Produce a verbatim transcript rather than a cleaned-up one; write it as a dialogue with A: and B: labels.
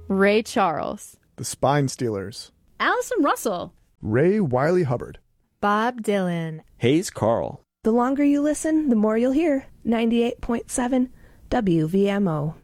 A: Ray Charles,
B: The Spine Stealers,
A: Allison Russell,
B: Ray Wiley Hubbard,
C: Bob Dylan,
D: Hayes Carl.
E: The longer you listen, the more you'll hear. ninety-eight point seven W V M O.